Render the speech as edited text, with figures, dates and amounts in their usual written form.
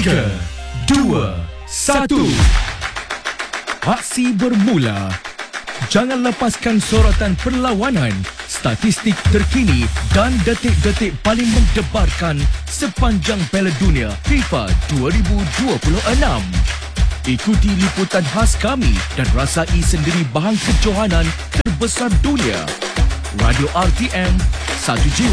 3, 2, 1. Aksi bermula. Jangan lepaskan sorotan perlawanan, statistik terkini dan detik-detik paling mendebarkan sepanjang Piala Dunia FIFA 2026. Ikuti liputan khas kami dan rasai sendiri bahang kejohanan terbesar dunia. Radio RTM, satu jiwa.